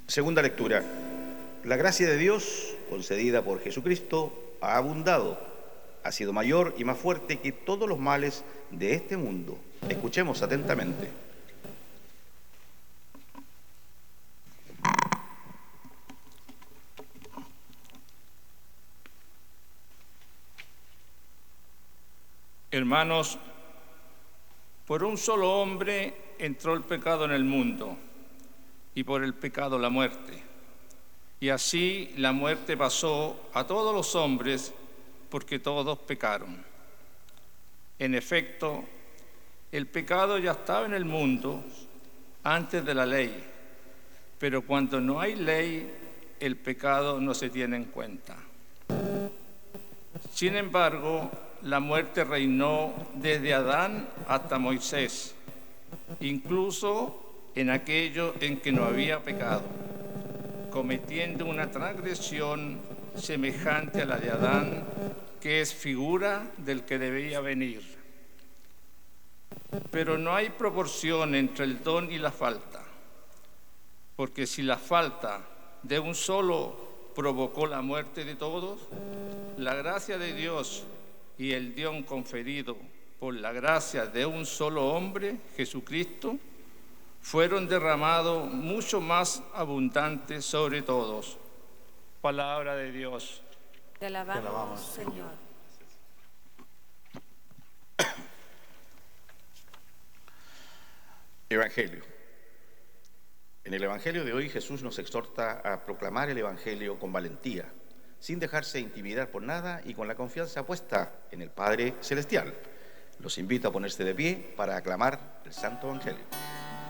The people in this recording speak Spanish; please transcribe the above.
Segunda lectura. La gracia de Dios, concedida por Jesucristo, ha abundado, ha sido mayor y más fuerte que todos los males de este mundo. Escuchemos atentamente. Hermanos, por un solo hombre entró el pecado en el mundo, y por el pecado la muerte. Y así la muerte pasó a todos los hombres, porque todos pecaron. En efecto, el pecado ya estaba en el mundo antes de la ley, pero cuando no hay ley, el pecado no se tiene en cuenta. Sin embargo, la muerte reinó desde Adán hasta Moisés, incluso en aquello en que no había pecado, cometiendo una transgresión semejante a la de Adán, que es figura del que debía venir. Pero no hay proporción entre el don y la falta, porque si la falta de un solo provocó la muerte de todos, la gracia de Dios y el don conferido por la gracia de un solo hombre, Jesucristo, fueron derramados mucho más abundantes sobre todos. Palabra de Dios. Te alabamos, Señor. Evangelio. En el Evangelio de hoy Jesús nos exhorta a proclamar el Evangelio con valentía, sin dejarse intimidar por nada y con la confianza puesta en el Padre Celestial. Los invito a ponerse de pie para aclamar el Santo Evangelio.